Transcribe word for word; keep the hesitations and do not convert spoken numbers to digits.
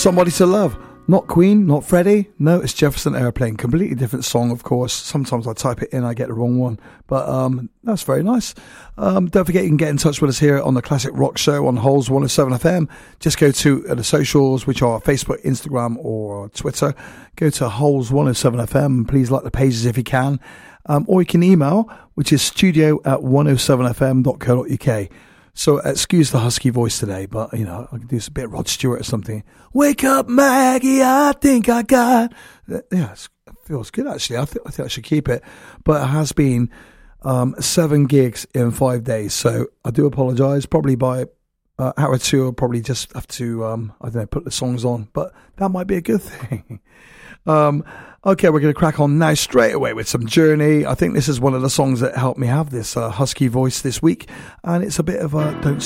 Somebody to Love. Not Queen, not Freddie. No, it's Jefferson Airplane. Completely different song, of course. Sometimes I type it in, I get the wrong one. But um, that's very nice. Um, don't forget you can get in touch with us here on the Classic Rock Show on Holes one oh seven F M. Just go to the socials, which are Facebook, Instagram, or Twitter. Go to Holes one oh seven F M. Please like the pages if you can. Um, or you can email, which is studio at one oh seven f m dot co dot u k. So excuse the husky voice today, but, you know, I can do a bit of Rod Stewart or something. Wake up, Maggie, I think I got... Yeah, it feels good, actually. I, th- I think I should keep it. But it has been um, seven gigs in five days. So I do apologise. Probably by uh, hour two, I'll probably just have to, um, I don't know, put the songs on. But that might be a good thing. um, okay, we're going to crack on now straight away with some Journey. I think this is one of the songs that helped me have this uh, husky voice this week. And it's a bit of a... Don't